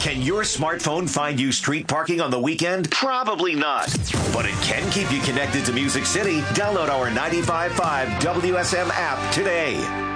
Can your smartphone find you street parking on the weekend? Probably not. But it can keep you connected to Music City. Download our 95.5 WSM app today.